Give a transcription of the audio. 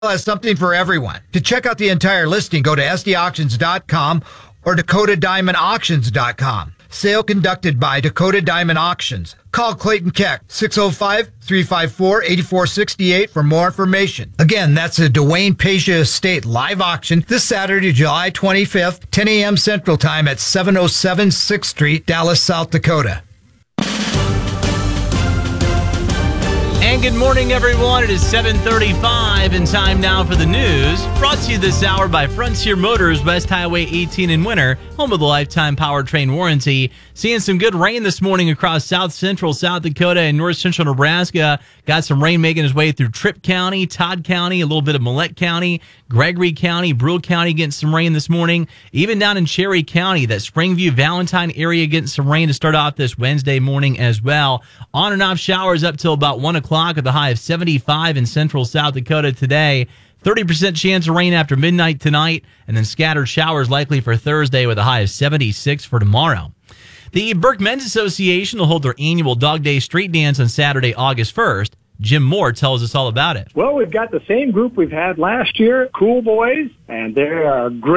has something for everyone. To check out the entire listing, go to sdauctions.com or dakotadiamondauctions.com. Sale conducted by Dakota Diamond Auctions. Call Clayton Keck, 605-354-8468 for more information. Again, that's a Dwayne Pasha Estate live auction this Saturday, July 25th, 10 a.m. Central Time at 707 6th Street, Dallas, South Dakota. And good morning, everyone. It is 7:35 and time now for the news. Brought to you this hour by Frontier Motors, West Highway 18 in Winter, home of the lifetime powertrain warranty. Seeing some good rain this morning across south central South Dakota and north central Nebraska. Got some rain making its way through Tripp County, Todd County, a little bit of Millette County, Gregory County, Brule County getting some rain this morning. Even down in Cherry County, that Springview, Valentine area getting some rain to start off this Wednesday morning as well. On and off showers up till about 1 o'clock at the high of 75 in central South Dakota today. 30% chance of rain after midnight tonight, and then scattered showers likely for Thursday with a high of 76 for tomorrow. The Burke Men's Association will hold their annual Dog Day Street Dance on Saturday, August 1st. Jim Moore tells us all about it. Well, we've got the same group we've had last year, Cool Boys, and they are great.